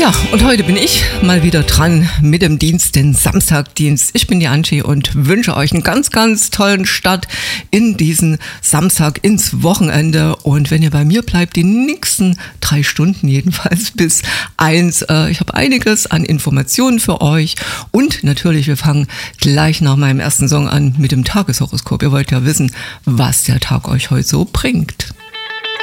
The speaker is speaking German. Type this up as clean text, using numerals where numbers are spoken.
Ja, und heute bin ich mal wieder dran mit dem Dienst, den Samstagdienst. Ich bin die Angie und wünsche euch einen ganz, ganz tollen Start in diesen Samstag, ins Wochenende. Und wenn ihr bei mir bleibt, die nächsten 3 Stunden jedenfalls bis 1. Ich habe einiges an Informationen für euch. Und natürlich, wir fangen gleich nach meinem ersten Song an mit dem Tageshoroskop. Ihr wollt ja wissen, was der Tag euch heute so bringt.